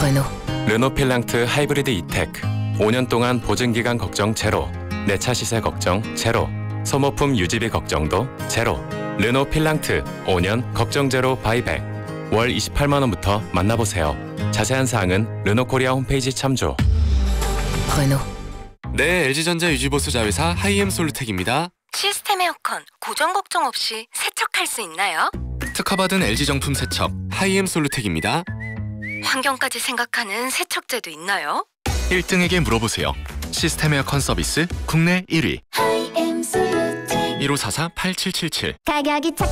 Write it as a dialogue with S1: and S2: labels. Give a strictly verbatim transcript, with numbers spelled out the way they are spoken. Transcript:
S1: 르노.
S2: 르노 필랑트 하이브리드 이테크. 오 년 동안 보증기간 걱정 제로. 내 차 시세 걱정 제로. 소모품 유지비 걱정도 제로. 르노 필랑트 오 년 걱정 제로 바이백. 월 이십팔만 원부터 만나보세요. 자세한 사항은 르노코리아 홈페이지 참조.
S1: 르노.
S3: 네, 엘지전자 유지보수 자회사 하이엠 솔루텍입니다.
S1: 시스템 에어컨 고장 걱정 없이 세척할 수 있나요?
S3: 특허받은 엘지 정품 세척 하이엠 솔루텍입니다.
S1: 환경까지 생각하는 세척제도 있나요?
S3: 일 등에게 물어보세요. 시스템 에어컨 서비스 국내 일 위.
S4: 하이엠솔루텍.
S3: 일오사사 팔칠칠칠.
S4: 가격이 착